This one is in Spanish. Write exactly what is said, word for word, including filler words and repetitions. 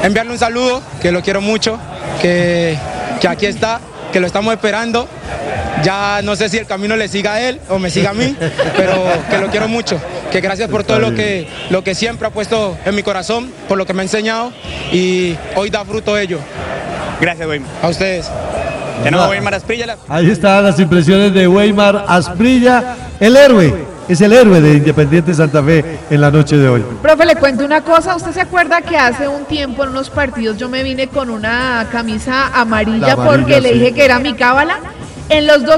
enviarle un saludo, que lo quiero mucho, que, que aquí está, que lo estamos esperando. Ya no sé si el camino le siga a él o me siga a mí, pero que lo quiero mucho, que gracias por todo lo que, lo que siempre ha puesto en mi corazón, por lo que me ha enseñado y hoy da fruto ello. Gracias, Weimar. A ustedes. De nuevo, Weimar Asprilla. Ahí están las impresiones de Weimar Asprilla, el héroe, es el héroe de Independiente Santa Fe en la noche de hoy. Profe, le cuento una cosa, ¿usted se acuerda que hace un tiempo en unos partidos yo me vine con una camisa amarilla, La amarilla, porque le sí. dije que era mi cábala? En los dos